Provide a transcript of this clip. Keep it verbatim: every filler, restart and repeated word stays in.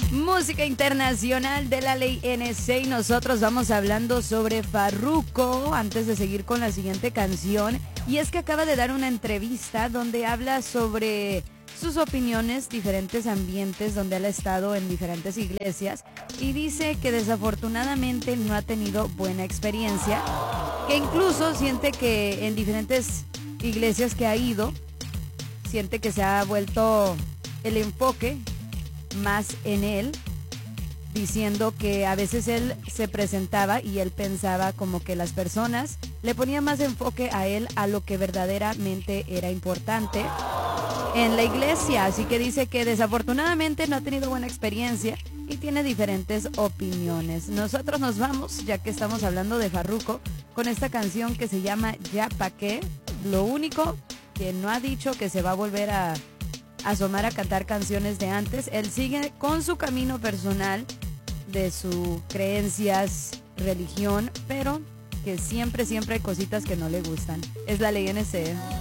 Música internacional de la ley N C y nosotros vamos hablando sobre Farruko antes de seguir con la siguiente canción. Y es que acaba de dar una entrevista donde habla sobre sus opiniones, diferentes ambientes donde él ha estado en diferentes iglesias y dice que desafortunadamente no ha tenido buena experiencia, que incluso siente que en diferentes iglesias que ha ido, siente que se ha vuelto el enfoque más en él, diciendo que a veces él se presentaba y él pensaba como que las personas le ponían más enfoque a él a lo que verdaderamente era importante en la iglesia. Así que dice que desafortunadamente no ha tenido buena experiencia y tiene diferentes opiniones. Nosotros nos vamos, ya que estamos hablando de Farruko, con esta canción que se llama Ya Pa' Qué. Lo único que no ha dicho que se va a volver a asomar a cantar canciones de antes. Él sigue con su camino personal de sus creencias, religión, pero que siempre, siempre hay cositas que no le gustan. Es la ley N C.